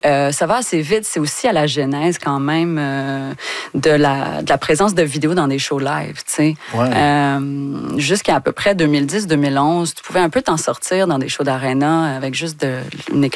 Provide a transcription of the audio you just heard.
Ça va assez vite. C'est aussi à la genèse quand même de la présence de vidéos dans des shows live. Tu sais, jusqu'à peu près 2010-2011, tu pouvais un peu t'en sortir dans des shows d'aréna avec juste une